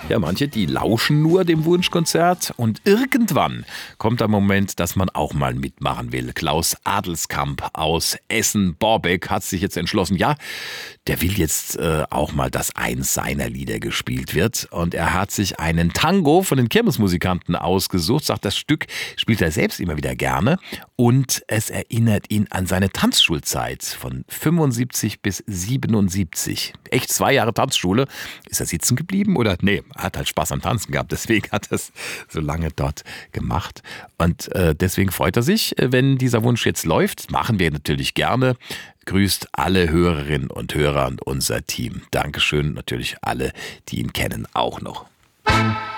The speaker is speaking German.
Ja, manche, die lauschen nur dem Wunschkonzert und irgendwann kommt der Moment, dass man auch mal mitmachen will. Klaus Adelskamp aus Essen-Borbeck hat sich jetzt entschlossen, ja, der will jetzt auch mal, dass eins seiner Lieder gespielt wird. Und er hat sich einen Tango von den Kirmesmusikanten ausgesucht, sagt, das Stück spielt er selbst immer wieder gerne und es erinnert ihn an seine Tanzschulzeit von 75 bis 77. Echt 2 Jahre Tanzschule. Ist er sitzen geblieben oder? Nee, hat halt Spaß am Tanzen gehabt, deswegen hat er es so lange dort gemacht. Und deswegen freut er sich, wenn dieser Wunsch jetzt läuft. Machen wir natürlich gerne. Grüßt alle Hörerinnen und Hörer und unser Team. Dankeschön, natürlich alle, die ihn kennen, auch noch.